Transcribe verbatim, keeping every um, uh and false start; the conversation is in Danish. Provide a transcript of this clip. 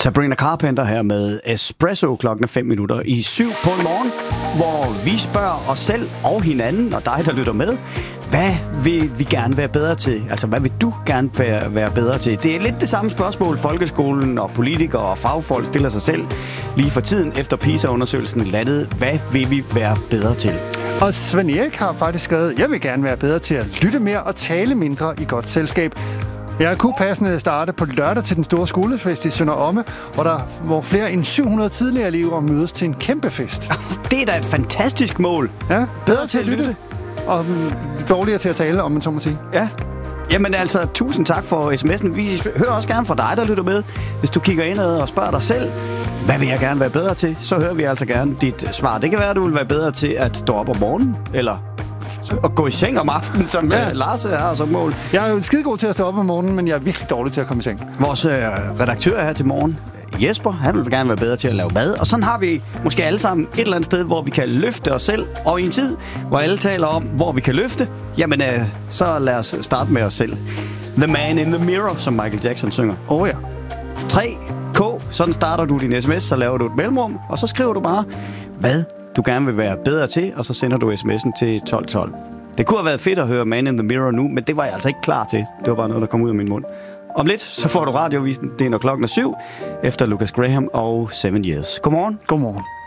Sabrina Carpenter her med Espresso klokken fem minutter i syv på i morgen, hvor vi spørger os selv og hinanden, og dig, der lytter med, hvad vil vi gerne være bedre til? Altså, hvad vil du gerne være bedre til? Det er lidt det samme spørgsmål, folkeskolen og politikere og fagfolk stiller sig selv lige for tiden efter PISA-undersøgelsen landede. Hvad vil vi være bedre til? Og Svend Erik har faktisk skrevet, jeg vil gerne være bedre til at lytte mere og tale mindre i godt selskab. Jeg kunne passende starte på lørdag til den store skolefest i Sønder Omme, hvor, der, hvor flere end syv hundrede tidligere elever mødes til en kæmpe fest. Det er da et fantastisk mål. Ja, bedre, bedre til at lytte, lytte. og dårligere til at tale, om man så må sige. Ja. Jamen altså, tusind tak for sms'en. Vi hører også gerne fra dig, der lytter med. Hvis du kigger ind og spørger dig selv, hvad vil jeg gerne være bedre til, så hører vi altså gerne dit svar. Det kan være, at du vil være bedre til at stå op om morgenen, eller at gå i seng om aftenen, som ja. Lars har som mål. Jeg er jo skidegod til at stå op om morgenen, men jeg er virkelig dårlig til at komme i seng. Vores øh, redaktør her til morgen, Jesper, han vil gerne være bedre til at lave mad. Og sådan har vi måske alle sammen et eller andet sted, hvor vi kan løfte os selv. Og i en tid, hvor alle taler om, hvor vi kan løfte, jamen øh, så lad os starte med os selv. The Man in the Mirror, som Michael Jackson synger. Åh oh, ja. tre K, sådan starter du din sms, så laver du et mellemrum, og så skriver du bare, hvad du gerne vil være bedre til, og så sender du sms'en til tolv tolv. Det kunne have været fedt at høre Man in the Mirror nu, men det var jeg altså ikke klar til. Det var bare noget, der kom ud af min mund. Om lidt, så får du radiovisen. Det er når klokken er syv, efter Lucas Graham og Seven Years. Godmorgen. Godmorgen.